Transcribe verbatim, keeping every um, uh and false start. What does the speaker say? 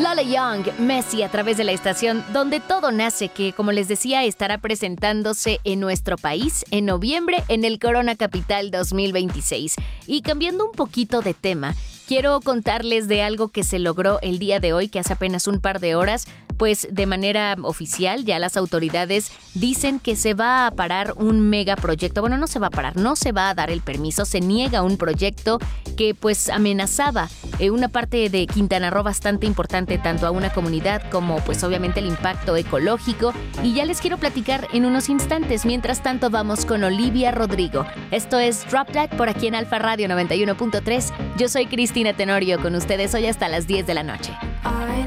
Lola Young, Messi a través de la estación donde todo nace, que como les decía estará presentándose en nuestro país en noviembre en el Corona Capital dos mil veintiséis. Y cambiando un poquito de tema, quiero contarles de algo que se logró el día de hoy, que hace apenas un par de horas, pues de manera oficial ya las autoridades dicen que se va a parar un megaproyecto. Bueno, no se va a parar, no se va a dar el permiso, se niega un proyecto que pues amenazaba eh, una parte de Quintana Roo bastante importante tanto a una comunidad como pues obviamente el impacto ecológico. Y ya les quiero platicar en unos instantes. Mientras tanto vamos con Olivia Rodrigo. Esto es Drop That por aquí en Alfa Radio noventa y uno punto tres. Yo soy Cristina Tenorio con ustedes hoy hasta las diez de la noche.